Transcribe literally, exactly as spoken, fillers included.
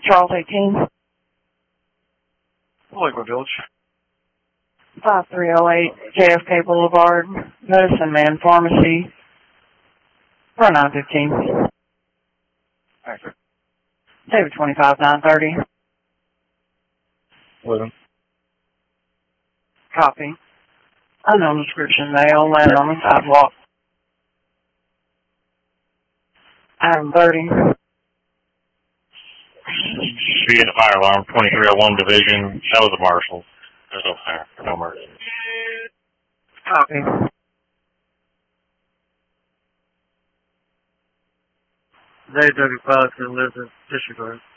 Charles eighteen. Lakewood Village. five three oh eight J F K Boulevard, Medicine Man Pharmacy, for nine fifteen. Accurate. David twenty-five nine thirty. Living. Copy. Unknown description, male, landed on the sidewalk. Item thirty. Be at fire alarm, twenty-three oh one division. That was a marshal. There's no fire, no emergency. Copy. Day thirty-five to Elizabeth Disregard.